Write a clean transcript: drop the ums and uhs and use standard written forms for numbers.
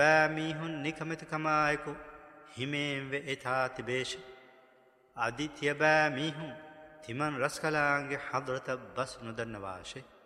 මීහුන් නිකමෙත කමායකු හිමේන් වෙ එතා තිබේශ අදිත්‍ය බෑ මීහුන් තිමන් රස්කලාන්ගේ හදරත බස් නොදන්නවාශේ